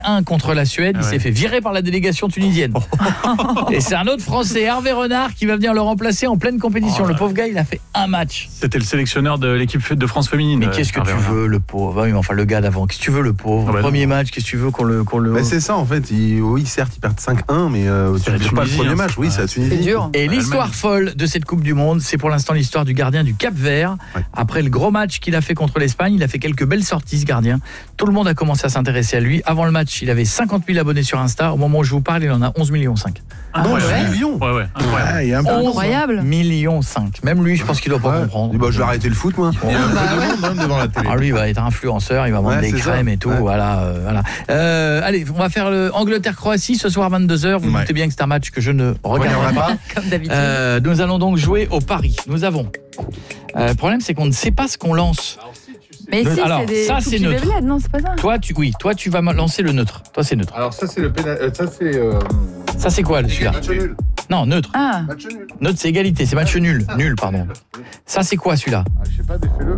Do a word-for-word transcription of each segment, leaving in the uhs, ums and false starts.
un contre la Suède, Ah il ouais. s'est fait virer par la délégation tunisienne. Et c'est un autre Français, Hervé Renard, qui va venir le remplacer en pleine compétition. Oh le là pauvre gars, il a fait un match. C'était le sélectionneur de l'équipe de France féminine. Mais qu'est-ce que Hervé tu Renard. veux, le pauvre? Oui, mais enfin, le gars d'avant, qu'est-ce que tu veux, le pauvre? Ah bah Premier non. match, qu'est-ce que tu veux qu'on le... Qu'on le... Bah c'est ça en fait, ils, oui certes ils perdent cinq un mais euh, tu la ne perds pas le Tunisie, premier hein, match, oui ouais. c'est la Tunisie. C'est dur. Et Allemagne. l'histoire folle de cette Coupe du Monde, c'est pour l'instant l'histoire du gardien du Cap-Vert. Ouais. Après le gros match qu'il a fait contre l'Espagne, il a fait quelques belles sorties, ce gardien. Tout le monde a commencé à s'intéresser à lui. Avant le match, il avait cinquante mille abonnés sur Insta. Au moment où je vous parle, il en a onze virgule cinq millions. Incroyable. onze millions. Ouais, ouais, incroyable. Ah, il y a un peu- Incroyable. onze millions cinq. Même lui, je pense qu'il doit pas Ouais. comprendre. Bah, je vais arrêter le foot moi. Il y a un peu de monde hein, devant la télé. Ah, lui, il va être influenceur, il va vendre Ouais, des c'est crèmes ça. et tout. Ouais. Voilà, euh, voilà. Euh, allez, on va faire le Angleterre-Croatie ce soir vingt-deux heures. Vous Ouais. doutez bien que c'est un match que je ne regarderai pas. Comme d'habitude. Euh, nous allons donc jouer au pari. Nous avons. Euh, le problème, c'est qu'on ne sait pas ce qu'on lance. Mais le- si, alors, c'est des ça, c'est Toupi neutre. Beyblade, non, c'est pas ça. Toi, tu, oui, toi, tu vas me lancer le neutre. Toi, c'est neutre. Alors ça c'est le pénal... euh, ça c'est euh... Ça, c'est quoi, celui-là? match nul. Non, neutre. Ah, Match nul. Neutre, c'est égalité. C'est match nul. Nul, pardon. Ça, c'est quoi, celui-là? Ah, je sais pas, défais-le.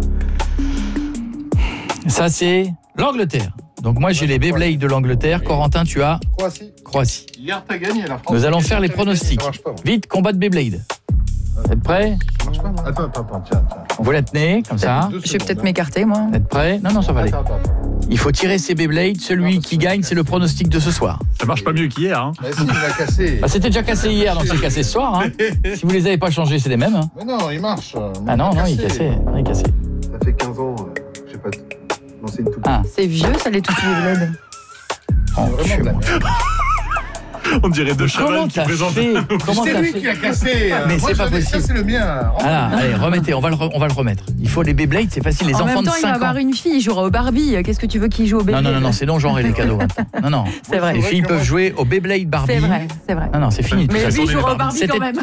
Ça, c'est l'Angleterre. Donc, moi, j'ai les Beyblades de l'Angleterre. Corentin, tu as Croatie. Croatie. Hier t'as gagné la France. Nous allons faire les pronostics. Ça marche pas. moi. Vite, combat de Beyblade. Vous êtes prêts? Ça marche pas. moi. Attends attends attends tiens tiens. Vous la tenez, comme ça. Deux je vais secondes, peut-être hein. m'écarter, moi. Vous êtes prêts? Non, non, ça va aller. Attends, attends, attends. Il faut tirer ses Beyblades. Celui qui gagne, c'est le pronostic de ce soir. Ça marche pas mieux qu'hier. Hein. Mais si, il a cassé. Bah, c'était déjà cassé hier, donc c'est cassé ce soir. Hein. Si vous les avez pas changés, c'est les mêmes. Hein. Mais non, il marche. Ah non, non, il est cassé. Non, il est cassé. Ça fait quinze ans, euh, je sais pas. Non, c'est une toute. Ah, C'est vieux, ça, les Toupi Beyblade. oh, Vraiment de la tue-moi. merde. On dirait deux Comment chevals qui t'as présentent. fait? Comment C'est t'as lui fait? qui a cassé. euh, Mais moi, c'est pas j'avais- Ça possible. c'est le mien. Voilà, allez, remettez, on va, le, re- on va le remettre. Il faut les Beyblades, c'est facile, les En enfants même temps, de il va cinq ans. avoir une fille, il jouera au Barbie. Qu'est-ce que tu veux qu'il joue au Non, Beyblade? non, non, non, c'est non genré les cadeaux. Non, non. C'est vrai. Les filles que peuvent moi- jouer au Beyblade Barbie. C'est vrai, c'est vrai. Non, non, c'est fini. tout Mais ça. lui, il tourner jouera au les Barbie C'était- quand même.